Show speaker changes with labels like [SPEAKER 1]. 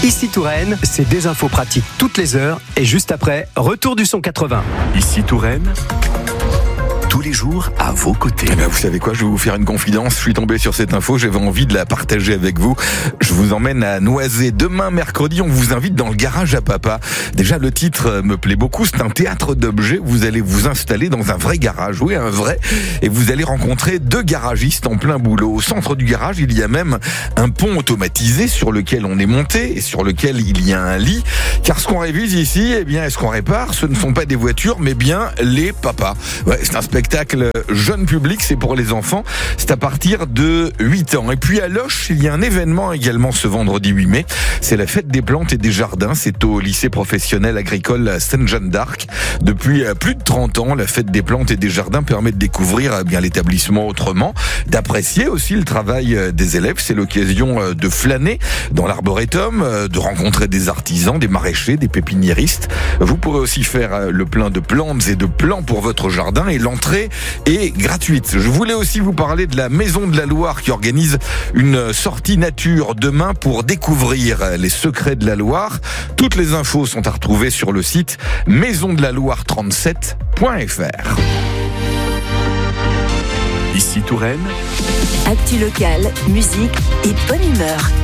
[SPEAKER 1] Ici Touraine, c'est des infos pratiques toutes les heures et juste après, retour du son 80.
[SPEAKER 2] Ici Touraine, tous les jours à vos côtés.
[SPEAKER 3] Eh bien, vous savez quoi, je vais vous faire une confidence. Je suis tombé sur cette info, j'avais envie de la partager avec vous. Je vous emmène à Noisy. Demain, mercredi, on vous invite dans le garage à papa. Déjà, le titre me plaît beaucoup. C'est un théâtre d'objets. Vous allez vous installer dans un vrai garage. Oui, un vrai. Et vous allez rencontrer 2 garagistes en plein boulot. Au centre du garage, il y a même un pont automatisé sur lequel on est monté et sur lequel il y a un lit. Car ce qu'on révise ici, eh bien, ce qu'on répare, ce ne sont pas des voitures, mais bien les papas. Ouais, c'est un spectacle jeune public, c'est pour les enfants, c'est à partir de 8 ans. Et puis à Loches, il y a un événement également ce vendredi 8 mai, c'est la fête des plantes et des jardins, c'est au lycée professionnel agricole Sainte-Jeanne d'Arc. Depuis plus de 30 ans, la fête des plantes et des jardins permet de découvrir bien l'établissement autrement, d'apprécier aussi le travail des élèves, c'est l'occasion de flâner dans l'arboretum, de rencontrer des artisans, des maraîchers, des pépiniéristes. Vous pourrez aussi faire le plein de plantes et de plants pour votre jardin et l'entrée est gratuite. Je voulais aussi vous parler de la Maison de la Loire qui organise une sortie nature demain pour découvrir les secrets de la Loire. Toutes les infos sont à retrouver sur le site maisondelaloire37.fr.
[SPEAKER 2] Ici Touraine,
[SPEAKER 4] actu locale, musique et bonne humeur.